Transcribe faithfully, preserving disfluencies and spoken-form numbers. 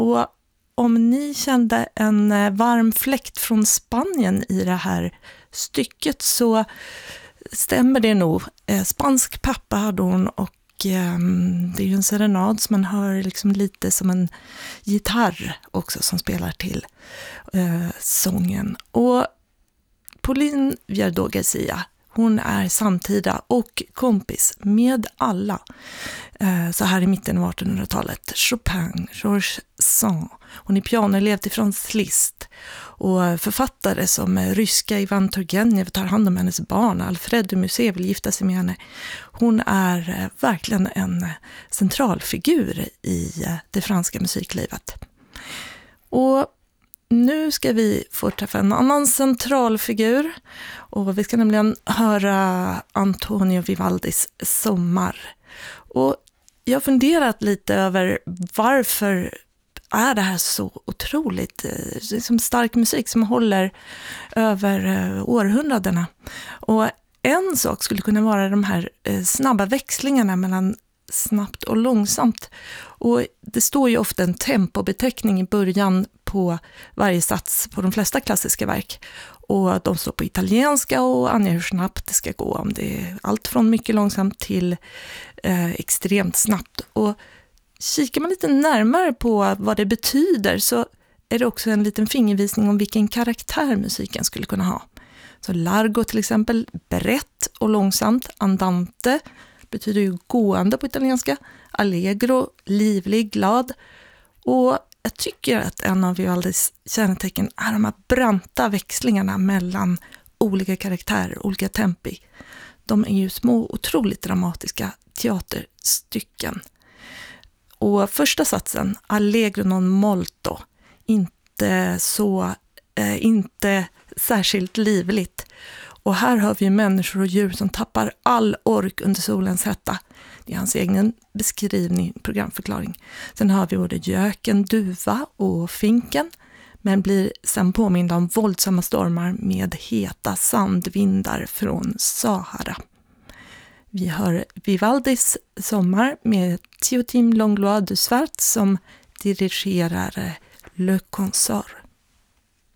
Och om ni kände en varm fläkt från Spanien i det här stycket så stämmer det nog. Spansk pappa hade hon och det är ju en serenad som man hör liksom lite som en gitarr också som spelar till eh, sången. Och Pauline Viardot Garcia, hon är samtida och kompis med alla. Eh, så här i mitten av artonhundratalet. Chopin, Georges Sand. Hon är pianoelev till Franz Liszt. Och författare som ryska Ivan Turgenev tar hand om hennes barn. Alfred de Musset vill gifta sig med henne. Hon är verkligen en centralfigur i det franska musiklivet. Och nu ska vi få träffa en annan centralfigur. Och vi ska nämligen höra Antonio Vivaldis Sommar. Och jag har funderat lite över varför är det här så otroligt liksom stark musik som håller över århundradena. Och en sak skulle kunna vara de här snabba växlingarna mellan snabbt och långsamt. Och det står ju ofta en tempobeteckning i början på varje sats på de flesta klassiska verk. Och de står på italienska och anger hur snabbt det ska gå. Om det är allt från mycket långsamt till eh, extremt snabbt. Och kikar man lite närmare på vad det betyder så är det också en liten fingervisning om vilken karaktär musiken skulle kunna ha. Så largo till exempel, brett och långsamt, andante betyder ju gående på italienska, allegro, livlig, glad. Och jag tycker att en av Vivaldis kännetecken är de här branta växlingarna mellan olika karaktärer, olika tempi. De är ju små, otroligt dramatiska teaterstycken. Och första satsen, allegro non molto, inte så, eh, inte särskilt livligt. Och här har vi människor och djur som tappar all ork under solens hetta. Det är hans egen beskrivning, programförklaring. Sen har vi både göken, duva och finken. Men blir sen påminda om våldsamma stormar med heta sandvindar från Sahara. Vi hör Vivaldis Sommar med Théotime Langlois du Svart som dirigerar Le Consort.